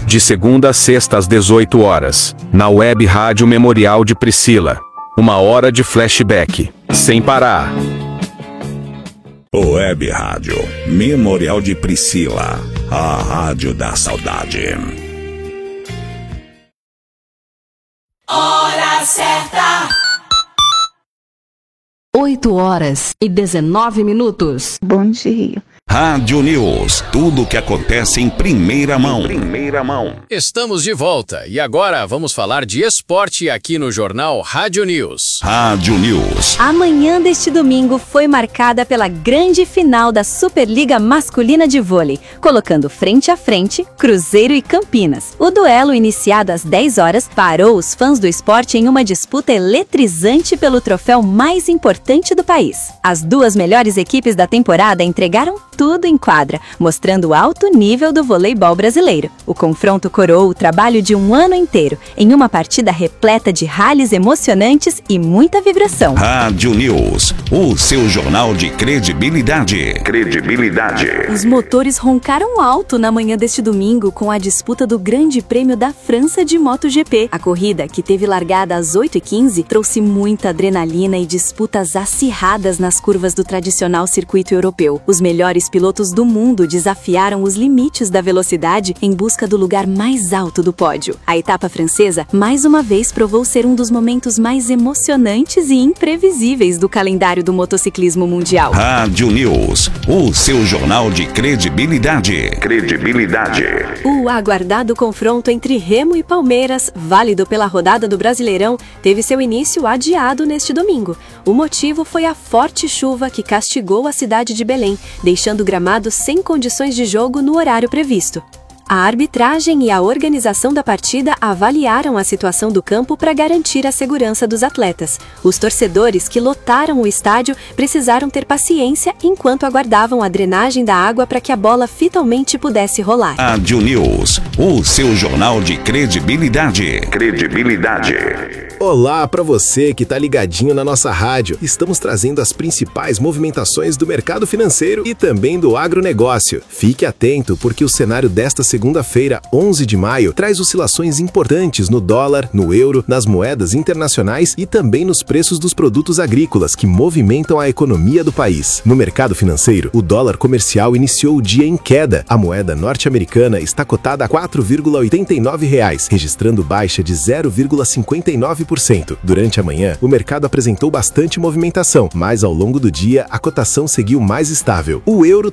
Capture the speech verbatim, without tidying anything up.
De segunda a sexta às dezoito horas, na Web Rádio Memorial de Priscila. Uma hora de flashback, sem parar. Web Rádio Memorial de Priscila, a rádio da saudade. Hora certa. oito horas e dezenove minutos. Bom dia. Rádio News, tudo o que acontece em primeira mão. Em primeira mão. Estamos de volta e agora vamos falar de esporte aqui no jornal Rádio News. Rádio News. A manhã deste domingo foi marcada pela grande final da Superliga Masculina de Vôlei, colocando frente a frente Cruzeiro e Campinas. O duelo, iniciado às dez horas, parou os fãs do esporte em uma disputa eletrizante pelo troféu mais importante do país. As duas melhores equipes da temporada entregaram tudo em quadra, mostrando o alto nível do voleibol brasileiro. O confronto coroou o trabalho de um ano inteiro, em uma partida repleta de rallies emocionantes e muita vibração. Rádio News, o seu jornal de credibilidade. Credibilidade. Os motores roncaram alto na manhã deste domingo com a disputa do Grande Prêmio da França de MotoGP. A corrida, que teve largada às oito e quinze, trouxe muita adrenalina e disputas acirradas nas curvas do tradicional circuito europeu. Os melhores pilotos do mundo desafiaram os limites da velocidade em busca do lugar mais alto do pódio. A etapa francesa, mais uma vez, provou ser um dos momentos mais emocionantes e imprevisíveis do calendário do motociclismo mundial. Rádio News, o seu jornal de credibilidade. Credibilidade. O aguardado confronto entre Remo e Palmeiras, válido pela rodada do Brasileirão, teve seu início adiado neste domingo. O motivo foi a forte chuva que castigou a cidade de Belém, deixando o gramado sem condições de jogo no horário previsto. A arbitragem e a organização da partida avaliaram a situação do campo para garantir a segurança dos atletas. Os torcedores que lotaram o estádio precisaram ter paciência enquanto aguardavam a drenagem da água para que a bola finalmente pudesse rolar. Rádio News, o seu jornal de credibilidade. Credibilidade. Olá para você que tá ligadinho na nossa rádio. Estamos trazendo as principais movimentações do mercado financeiro e também do agronegócio. Fique atento porque o cenário desta segunda-feira, onze de maio, traz oscilações importantes no dólar, no euro, nas moedas internacionais e também nos preços dos produtos agrícolas que movimentam a economia do país. No mercado financeiro, o dólar comercial iniciou o dia em queda. A moeda norte-americana está cotada a quatro vírgula oitenta e nove reais, registrando baixa de zero vírgula cinquenta e nove por cento. Durante a manhã, o mercado apresentou bastante movimentação, mas ao longo do dia, a cotação seguiu mais estável. O euro